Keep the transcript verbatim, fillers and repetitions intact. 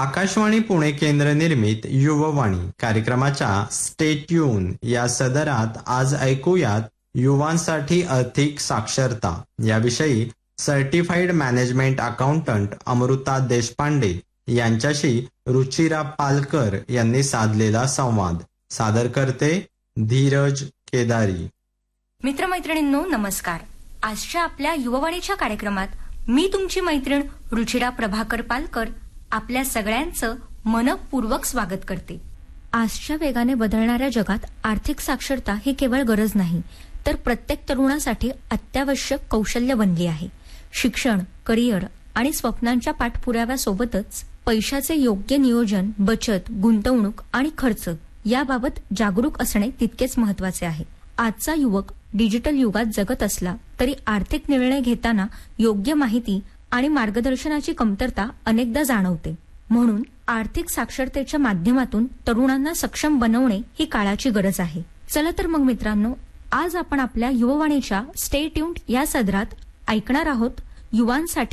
आकाशवाणी पुणे केंद्र निर्मित युववाणी कार्यक्रमाच्या स्टे ट्यून या सदरात आज ऐकूयात युवांसाठी आर्थिक साक्षरता याविषयी certified management accountant Amruta Deshpande यांच्याशी रुचिरा पालकर यांनी साधलेला संवाद. सादर करते धीरज केदारी. मित्रमैत्रिणींनो नमस्कार. आजच्या आपल्या युववाणीच्या कार्यक्रमात मी तुमची मैत्रीण रुचिरा प्रभाकर पालकर आपल्या सगळ्यांचं मनपूर्वक स्वागत करते. आजच्या वेगाने बदलणाऱ्या जगात आर्थिक साक्षरता ही केवळ गरज नाही तर प्रत्येक तरुणासाठी अत्यावश्यक कौशल्य बनली आहे. शिक्षण, करिअर आणि स्वप्नांच्या पाठपुराव्यासोबतच पैशाचे योग्य नियोजन, बचत, गुंतवणूक आणि खर्च याबाबत जागरूक असणे तितकेच महत्वाचे आहे. आजचा युवक डिजिटल युगात जगत असला तरी आर्थिक निर्णय घेताना योग्य माहिती आणि मार्गदर्शनाची कमतरता अनेकदा जाणवते. म्हणून आर्थिक साक्षरतेच्या माध्यमातून तरुणांना सक्षम बनवणे ही काळाची गरज आहे. चला तर मग मित्रांनो, आज आपण आपल्या युववाणीच्या स्टे ट्यून्ड या सदरात ऐकणार आहोत युवांसाठी